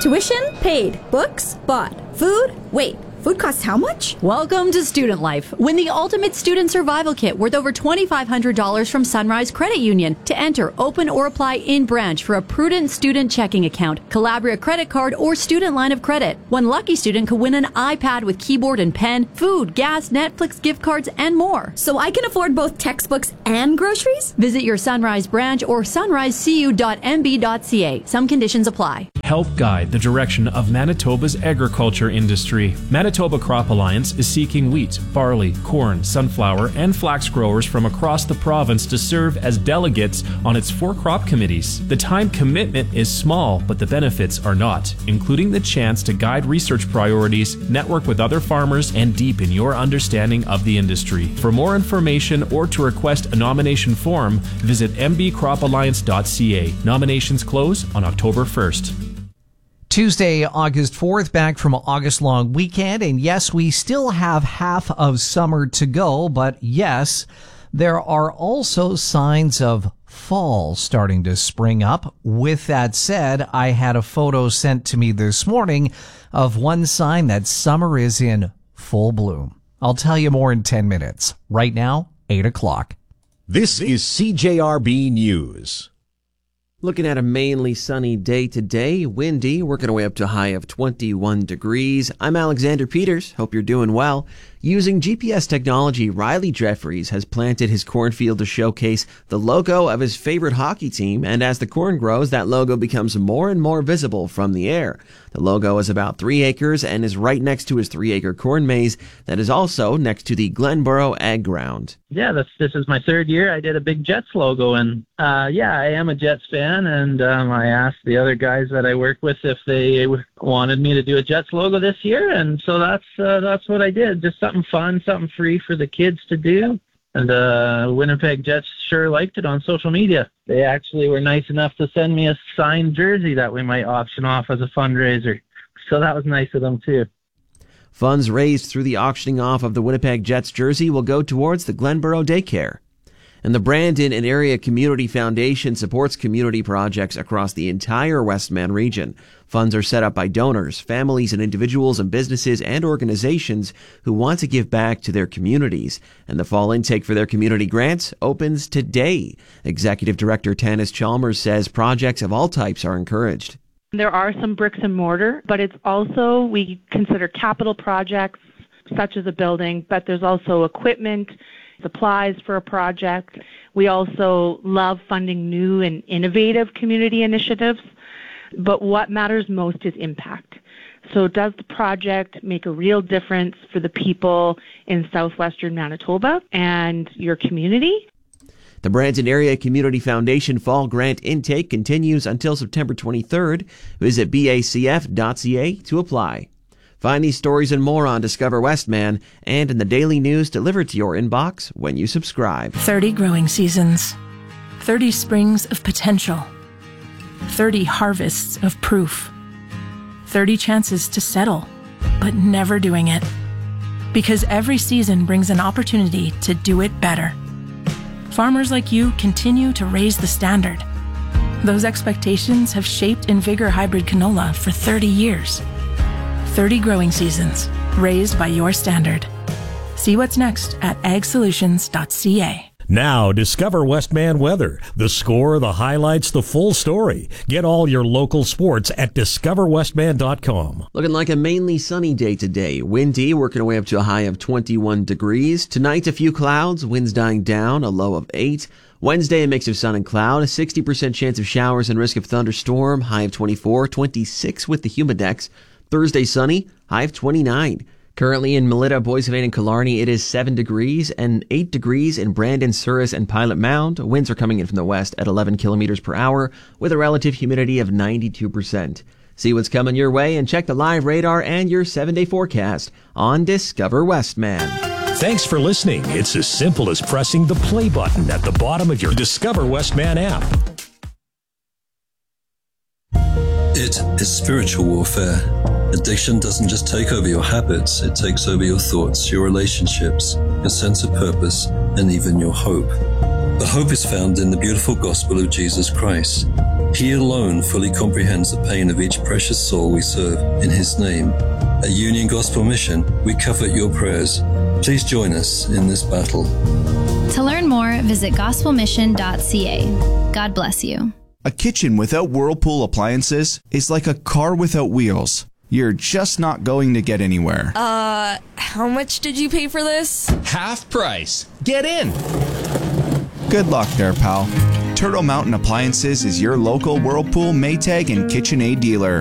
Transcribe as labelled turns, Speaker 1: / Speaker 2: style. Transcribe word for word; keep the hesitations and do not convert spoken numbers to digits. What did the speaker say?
Speaker 1: Tuition? Paid. Books? Bought. Food? Wait. Food costs how much?
Speaker 2: Welcome to Student Life. Win the Ultimate Student Survival Kit worth over twenty-five hundred dollars from Sunrise Credit Union. To enter, open or apply in branch for a Prudent student checking account, Calabria credit card, or student line of credit. One lucky student could win an iPad with keyboard and pen, food, gas, Netflix gift cards, and more.
Speaker 1: So I can afford both textbooks and groceries?
Speaker 2: Visit your Sunrise branch or sunrise c u dot m b dot c a. Some conditions apply.
Speaker 3: Help guide the direction of Manitoba's agriculture industry. Manitoba Crop Alliance is seeking wheat, barley, corn, sunflower, and flax growers from across the province to serve as delegates on its four crop committees. The time commitment is small, but the benefits are not, including the chance to guide research priorities, network with other farmers, and deepen your understanding of the industry. For more information or to request a nomination form, visit m b crop alliance dot c a. Nominations close on October first.
Speaker 4: Tuesday, August fourth, back from August long weekend. And yes, we still have half of summer to go, but yes, there are also signs of fall starting to spring up. With that said, I had a photo sent to me this morning of one sign that summer is in full bloom. I'll tell you more in ten minutes. Right now, eight o'clock.
Speaker 5: This is C J R B News.
Speaker 6: Looking at a mainly sunny day today, windy, working our way up to a high of twenty-one degrees. I'm Alexander Peters. Hope you're doing well. Using G P S technology, Riley Jeffries has planted his cornfield to showcase the logo of his favorite hockey team, and as the corn grows, that logo becomes more and more visible from the air. The logo is about three acres and is right next to his three-acre corn maze that is also next to the Glenboro Ag Ground.
Speaker 7: Yeah, this, this is my third year. I did a big Jets logo, and uh, yeah, I am a Jets fan, and um, I asked the other guys that I work with if they wanted me to do a Jets logo this year, and so that's uh, that's what I did. Just something fun, something free for the kids to do. And uh, Winnipeg Jets sure liked it on social media. They actually were nice enough to send me a signed jersey that we might auction off as a fundraiser. So that was nice of them, too.
Speaker 6: Funds raised through the auctioning off of the Winnipeg Jets jersey will go towards the Glenboro Daycare. And the Brandon and Area Community Foundation supports community projects across the entire Westman region. Funds are set up by donors, families, and individuals and businesses and organizations who want to give back to their communities. And the fall intake for their community grants opens today. Executive Director Tanis Chalmers says projects of all types are encouraged.
Speaker 8: There are some bricks and mortar, but it's also, we consider capital projects such as a building, but there's also equipment, supplies for a project. We also love funding new and innovative community initiatives, but what matters most is impact. So does the project make a real difference for the people in southwestern Manitoba and your community?
Speaker 6: The Brandon Area Community Foundation Fall Grant intake continues until September twenty-third. Visit b a c f dot c a to apply. Find these stories and more on Discover Westman and in the daily news delivered to your inbox when you subscribe.
Speaker 9: thirty growing seasons, thirty springs of potential, thirty harvests of proof, thirty chances to settle, but never doing it. Because every season brings an opportunity to do it better. Farmers like you continue to raise the standard. Those expectations have shaped Invigor Hybrid Canola for thirty years. thirty growing seasons, raised by your standard. See what's next at ag solutions dot c a.
Speaker 10: Now, discover Westman weather. The score, the highlights, the full story. Get all your local sports at discover westman dot com.
Speaker 6: Looking like a mainly sunny day today. Windy, working our way up to a high of twenty-one degrees. Tonight, a few clouds, winds dying down, a low of eight. Wednesday, a mix of sun and cloud, a sixty percent chance of showers and risk of thunderstorm, high of twenty-four, twenty-six with the humidex. Thursday, sunny, high of twenty-nine. Currently in Melita, Boissevain, and Killarney, it is seven degrees and eight degrees in Brandon, Souris, and Pilot Mound. Winds are coming in from the west at eleven kilometers per hour with a relative humidity of ninety-two percent. See what's coming your way and check the live radar and your seven-day forecast on Discover Westman.
Speaker 10: Thanks for listening. It's as simple as pressing the play button at the bottom of your Discover Westman app.
Speaker 11: It is spiritual warfare. Addiction doesn't just take over your habits, it takes over your thoughts, your relationships, your sense of purpose, and even your hope. But hope is found in the beautiful gospel of Jesus Christ. He alone fully comprehends the pain of each precious soul we serve in His name. At Union Gospel Mission, we covet your prayers. Please join us in this battle.
Speaker 12: To learn more, visit gospel mission dot c a. God bless you.
Speaker 13: A kitchen without Whirlpool appliances is like a car without wheels. You're just not going to get anywhere.
Speaker 14: Uh, how much did you pay for this?
Speaker 15: Half price. Get in.
Speaker 13: Good luck there, pal. Turtle Mountain Appliances is your local Whirlpool, Maytag, and KitchenAid dealer.